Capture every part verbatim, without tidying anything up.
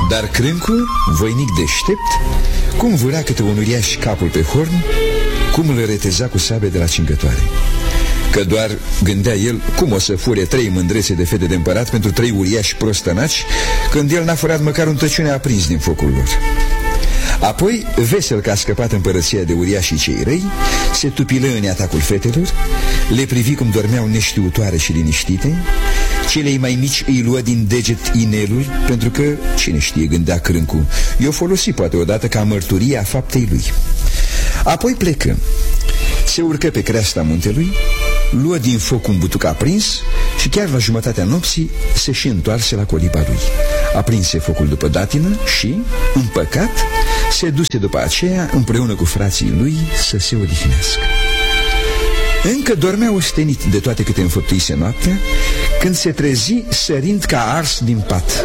Dar Crâncul, voinic deștept, cum vâra câte un uriaș capul pe horn, cum îl reteza cu sabia de la cingătoare. Că doar gândea el cum o să fure trei mândrețe de fete de împărat pentru trei uriași prostănaci, când el n-a furat măcar un tăciune aprins din focul lor. Apoi, vesel că a scăpat împărăția de uriașii cei răi, se tupilă în atacul fetelor, le privi cum dormeau neștiutoare și liniștite. Celei mai mici îi luă din deget inelul, pentru că, cine știe, gândea Crâncul, i-o folosi poate odată ca mărturie a faptei lui. Apoi plecă, se urcă pe creasta muntelui, luă din foc un butuc aprins și chiar la jumătatea nopții se și întoarse la coliba lui. Aprinse focul după datină și, împăcat, se duse după aceea împreună cu frații lui să se odihnească. Încă dormea ostenit de toate câte înfăptuise noaptea, când se trezi sărind ca ars din pat.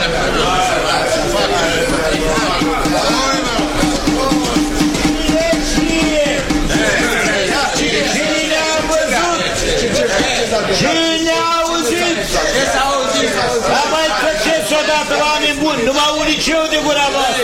Cine a auzit? Ce s-a auzit? Dar mai treceți odată, oameni buni, nu mă aud nici eu de gura voastră.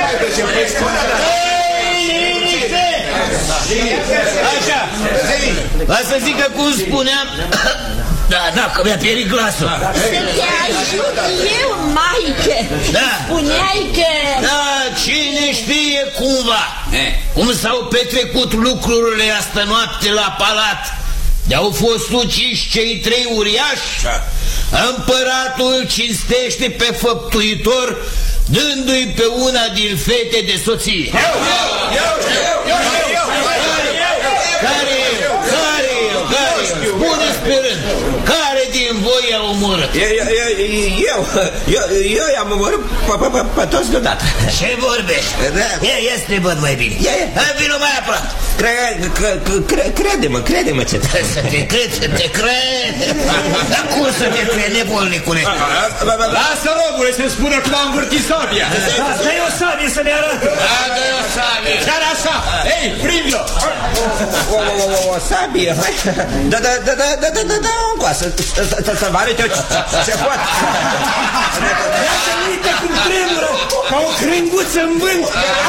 Ei, liniște! Așa, va să zică cum spuneam. Da, da, că mi-a pierit glasul. Să te ajut eu, maică. Da. Spuneai că... Da, cine știe cumva cum s-au petrecut lucrurile astă noapte la palat, de-au fost uciși cei trei uriași, împăratul cinstește pe făptuitor, dându-i pe una din fete de soție. Eu, eu, eu, eu, eu, care eu? Care eu? Care eu? Spune-ți pe rând, care din voi i-a omorât? Eu, eu, eu, eu i-am omorât pe toți deodată. Ce vorbești? Ia, ia să te văd mai bine. Vino mai apărat. Crede-mă, crede-mă ce să te cred, să te cred. Dar cum să te cred, nebolnicule? Lasă, robule, să-mi spună cum a învârtit sabia. Dă-i o sabie să ne arată. Da, dă-i o sabie. Chiar așa. Ei, prind-o. O sabie? Da, da, da, da, da, da, da, da, încoasă. Să vă arăt eu ce pot. Ia să uite cum tremură, ca o crânguță în vânt.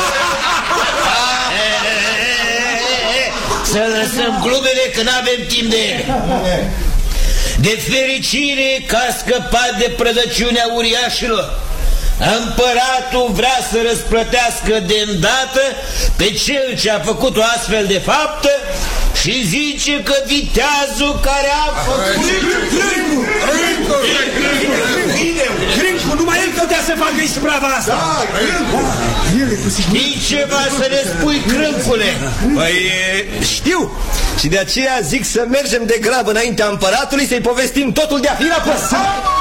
Să lăsăm glumele că n-avem timp de ele. De fericire că a scăpat de prădăciunea uriașilor, împăratul vrea să răsplătească de îndată pe cel ce a făcut o astfel de faptă și zice că viteazul care a făcut... Crâncu, numai el putea să facă isprava asta. Știi ceva să ne spui, Crâncule? Păi știu. Și de aceea zic să mergem de grabă înaintea împăratului să-i povestim totul de-a fi la păs.